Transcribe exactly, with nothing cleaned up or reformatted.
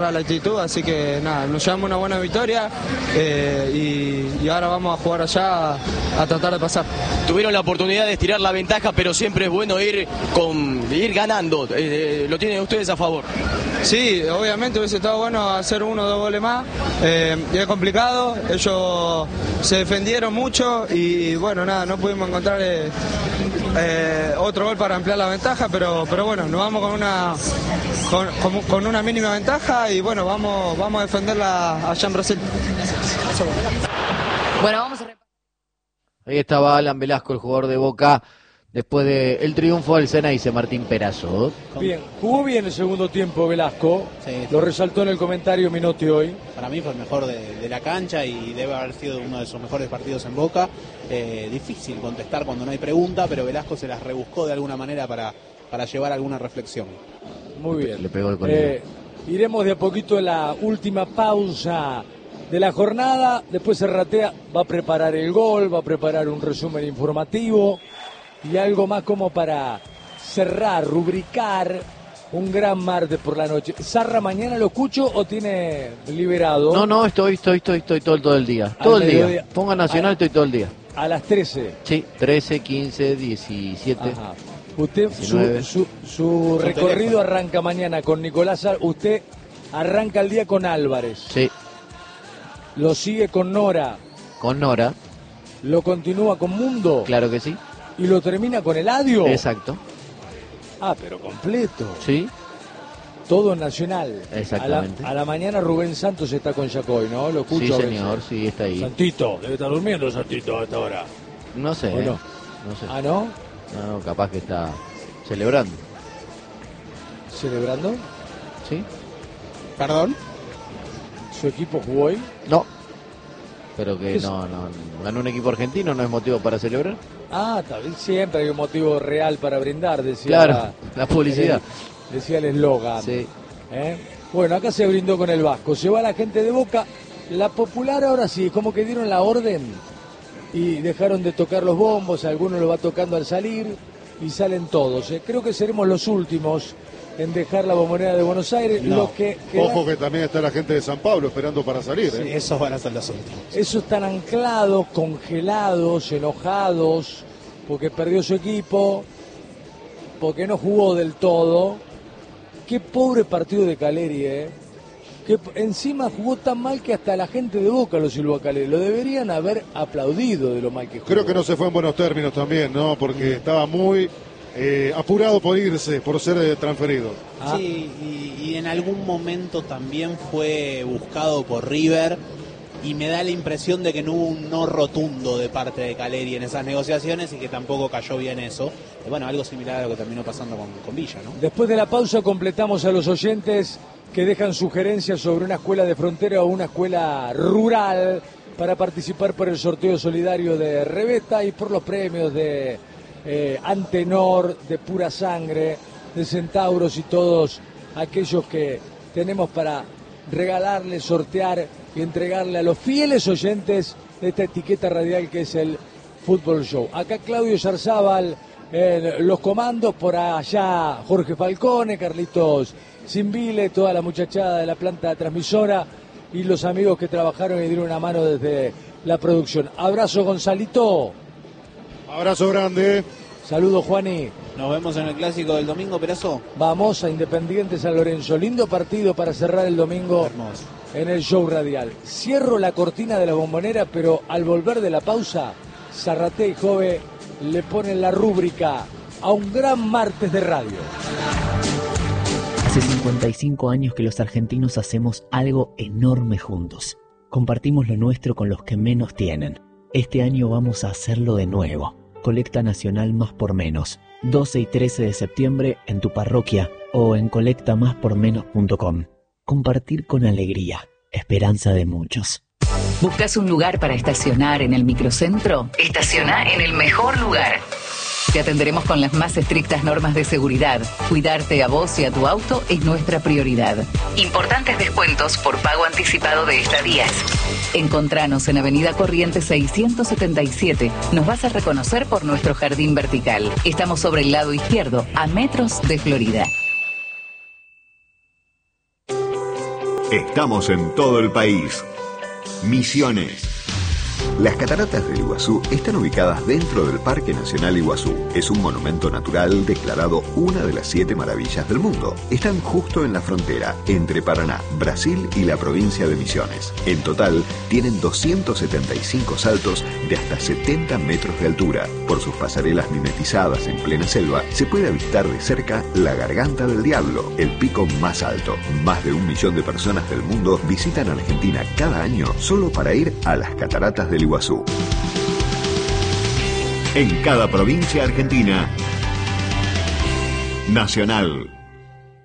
la actitud, así que nada, nos llevamos una buena victoria eh, y, y ahora vamos a jugar allá a, a tratar de pasar. Tuvieron la oportunidad de estirar la ventaja, pero siempre es bueno ir con ir ganando. Eh, lo tienen ustedes a favor. Sí, obviamente hubiese estado bueno hacer uno o dos goles más. Eh, y es complicado, ellos se defendieron mucho y bueno, nada, no pudimos encontrar eh, eh, otro gol para ampliar la ventaja, pero, pero bueno, nos vamos con una con, con, con una mínima ventaja y bueno, vamos, vamos a defenderla allá en Brasil. Bueno, vamos a... Ahí estaba Alan Velasco, el jugador de Boca, después del triunfo del Sena, dice Martín Perazo. Bien, jugó bien el segundo tiempo Velasco, sí, lo resaltó en el comentario Minotti hoy. Para mí fue el mejor de, de la cancha y debe haber sido uno de sus mejores partidos en Boca. Eh, difícil contestar cuando no hay pregunta, pero Velasco se las rebuscó de alguna manera para, para llevar alguna reflexión. Muy bien. Le pegó el colega. Eh, iremos de a poquito a la última pausa de la jornada, después Serratea va a preparar el gol, va a preparar un resumen informativo y algo más como para cerrar, rubricar un gran martes por la noche. ¿Sarra mañana lo escucho o tiene liberado? No, no, estoy, estoy, estoy, estoy todo, todo el día, todo el día. día. Ponga Nacional, a, estoy todo el día. A las trece. Sí, trece, quince, diecisiete. Ajá. Usted, diecinueve. su, su, su recorrido arranca mañana con Nicolás, usted arranca el día con Álvarez. Sí. Lo sigue con Nora. Con Nora. Lo continúa con Mundo. Claro que sí. Y lo termina con Eladio. Exacto. Ah, pero completo. Sí. Todo nacional. Exactamente. A la, a la mañana Rubén Santos está con Yacoy, ¿no? Lo escucho. Sí, señor, sí, está ahí. Santito, debe estar durmiendo Santito a esta hora. No sé. ¿O no? No sé. ¿Ah, no? No, capaz que está celebrando. ¿Celebrando? Sí. ¿Perdón? ¿Su equipo jugó hoy? No. Pero que no, no, ganó un equipo argentino, ¿no es motivo para celebrar? Ah, también siempre hay un motivo real para brindar, decía. Claro, la, la publicidad. El, decía el eslogan. Sí. ¿Eh? Bueno, acá se brindó con el Vasco. Se va la gente de Boca. La Popular ahora sí, como que dieron la orden y dejaron de tocar los bombos. Algunos lo va tocando al salir y salen todos. ¿eh? Creo que seremos los últimos en dejar la Bombonera de Buenos Aires. No. Lo que, que Ojo va... que también está la gente de San Pablo esperando para salir. Sí, ¿eh? esos van a ser los últimos. Esos están anclados, congelados, enojados, porque perdió su equipo, porque no jugó del todo. Qué pobre partido de Caleri, ¿eh? Que encima jugó tan mal que hasta la gente de Boca lo silbó a Caleri. Lo deberían haber aplaudido de lo mal que jugó. Creo que no se fue en buenos términos también, ¿no? Porque estaba muy eh, apurado por irse, por ser eh, transferido. Ah. Sí, y, y en algún momento también fue buscado por River y me da la impresión de que no hubo un no rotundo de parte de Caleri en esas negociaciones y que tampoco cayó bien eso. Y bueno, algo similar a lo que terminó pasando con, con Villa, ¿no? Después de la pausa completamos a los oyentes que dejan sugerencias sobre una escuela de frontera o una escuela rural para participar por el sorteo solidario de Rebeta y por los premios de eh, Antenor, de Pura Sangre, de Centauros y todos aquellos que tenemos para regalarle, sortear y entregarle a los fieles oyentes de esta etiqueta radial que es el Fútbol Show. Acá Claudio Yarzábal en los comandos, por allá Jorge Falcone, Carlitos Simbile, toda la muchachada de la planta transmisora y los amigos que trabajaron y dieron una mano desde la producción. Abrazo, Gonzalito. Abrazo grande. Saludos, Juani. Nos vemos en el clásico del domingo, Perazo. Vamos a Independiente San Lorenzo. Lindo partido para cerrar el domingo. Hermoso. En el show radial. Cierro la cortina de la Bombonera, pero al volver de la pausa, Zarratea y Jove le ponen la rúbrica a un gran martes de radio. Hace cincuenta y cinco años que los argentinos hacemos algo enorme juntos. Compartimos lo nuestro con los que menos tienen. Este año vamos a hacerlo de nuevo. Colecta Nacional Más por Menos. doce y trece de septiembre en tu parroquia o en colecta más por menos punto com. Compartir con alegría. Esperanza de muchos. ¿Buscas un lugar para estacionar en el microcentro? Estaciona en el mejor lugar. Te atenderemos con las más estrictas normas de seguridad. Cuidarte a vos y a tu auto es nuestra prioridad. Importantes descuentos por pago anticipado de estadías. Encontranos en Avenida Corrientes seiscientos setenta y siete. Nos vas a reconocer por nuestro jardín vertical. Estamos sobre el lado izquierdo, a metros de Florida. Estamos en todo el país. Misiones. Las cataratas del Iguazú están ubicadas dentro del Parque Nacional Iguazú. Es un monumento natural declarado una de las siete maravillas del mundo. Están justo en la frontera entre Paraná, Brasil y la provincia de Misiones. En total, tienen doscientos setenta y cinco saltos de hasta setenta metros de altura. Por sus pasarelas mimetizadas en plena selva, se puede avistar de cerca la Garganta del Diablo, el pico más alto. Más de un millón de personas del mundo visitan Argentina cada año solo para ir a las cataratas del Iguazú. En cada provincia argentina, Nacional.